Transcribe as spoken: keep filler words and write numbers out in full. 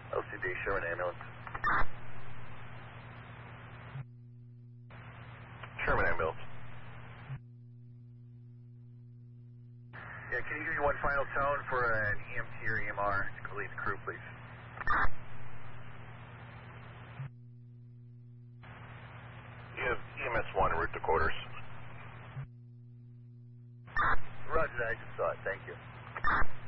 L C D Sherman ambulance. Sherman ambulance. Yeah, can you give me one final tone for an E M T or E M R to lead the crew, please? E M S one, route to quarters. Roger that, I just saw it, thank you.